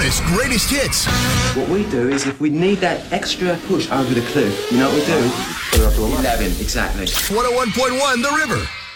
Cliff's greatest hits. What we do is if we need that extra push over the cliff, you know what we do? Put it up to 11. 11, exactly. 101.1 The River.